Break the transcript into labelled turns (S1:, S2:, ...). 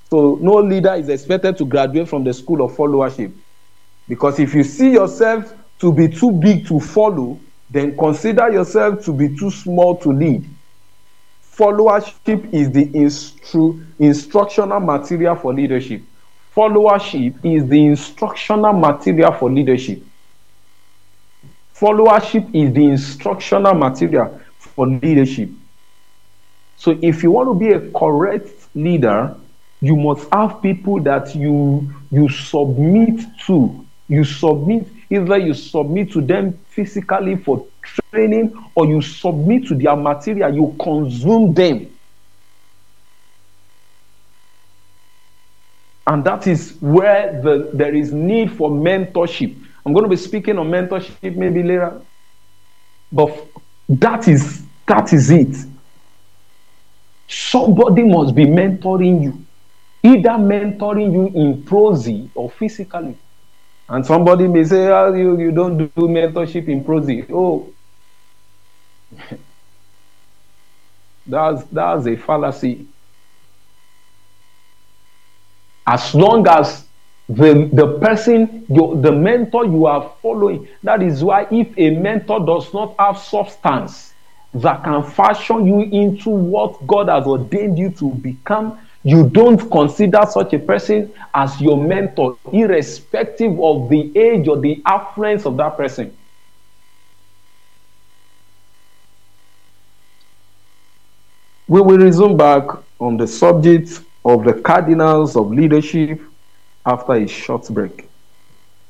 S1: So no leader is expected to graduate from the school of followership. Because if you see yourself to be too big to follow, then consider yourself to be too small to lead. Followership is the instructional material for leadership. Followership is the instructional material for leadership. Followership is the instructional material for leadership. So if you want to be a correct leader, you must have people that you submit to. You submit, either you submit to them physically for training, or you submit to their material, you consume them. And that is where there is need for mentorship. I'm going to be speaking on mentorship maybe later. But that is it. Somebody must be mentoring you. Either mentoring you in prosy or physically. And somebody may say, oh, you don't do mentorship in prosy. Oh, that's a fallacy. As long as the person, the mentor you are following, that is why if a mentor does not have substance that can fashion you into what God has ordained you to become, you don't consider such a person as your mentor, irrespective of the age or the affluence of that person. We will resume back on the subject of the cardinals of leadership after a short break.